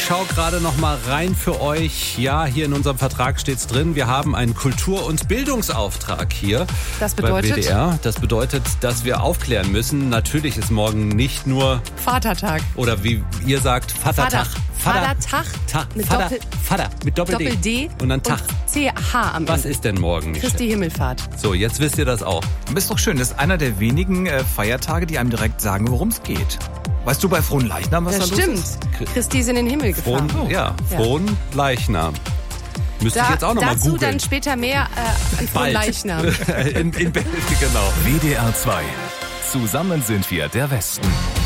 schaue gerade noch mal rein für euch. Ja, hier in unserem Vertrag steht's drin. Wir haben einen Kultur- und Bildungsauftrag hier beim WDR. Das bedeutet, dass wir aufklären müssen. Natürlich ist morgen nicht nur Vatertag. Oder wie ihr sagt, Vatertag. Vatertag Mit Doppel-D. Und dann Tag. CH am Ende. Was ist denn morgen? Christi Himmelfahrt. So, jetzt wisst ihr das auch. Das ist doch schön. Das ist einer der wenigen Feiertage, die einem direkt sagen, worum es geht. Weißt du bei Fronleichnam, was Das da los ist? stimmt. Christi ist in den Himmel gefahren. Fronleichnam. Müsste ich jetzt auch noch mal googeln. Dazu dann später mehr an Fronleichnam. in Belgien, genau. WDR 2. Zusammen sind wir der Westen.